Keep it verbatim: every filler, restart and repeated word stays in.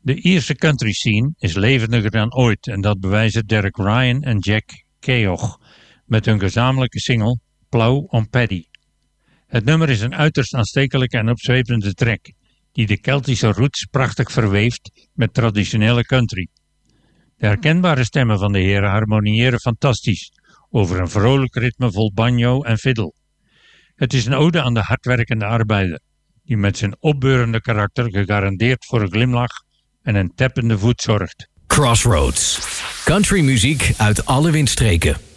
De Ierse country scene is levendiger dan ooit en dat bewijzen Derek Ryan en Jack Keogh met hun gezamenlijke single Plough on Paddy. Het nummer is een uiterst aanstekelijke en opzwepende track die de Keltische roots prachtig verweeft met traditionele country. De herkenbare stemmen van de heren harmoniëren fantastisch over een vrolijk ritme vol banjo en fiddle. Het is een ode aan de hardwerkende arbeider die met zijn opbeurende karakter gegarandeerd voor een glimlach en een tappende voet zorgt. Crossroads. Country muziek uit alle windstreken.